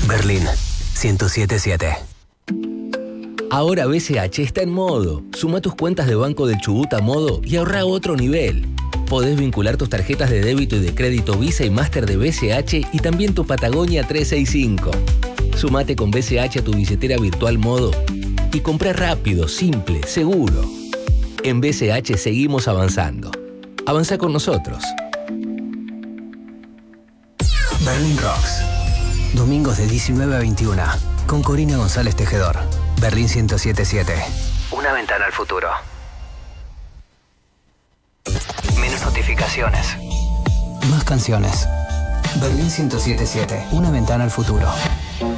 Berlín 107.7. Ahora BCH está en modo. Suma tus cuentas de Banco del Chubut a modo y ahorra a otro nivel. Podés vincular tus tarjetas de débito y de crédito Visa y Master de BCH y también tu Patagonia 365. Sumate con BCH a tu billetera virtual modo y comprá rápido, simple, seguro. En BCH seguimos avanzando. Avanza con nosotros. Berlín Rocks. Domingos de 19 a 21. Con Corina González Tejedor. Berlín 107.7. Una ventana al futuro. Menos notificaciones. Más canciones. Berlín 107.7. Una ventana al futuro.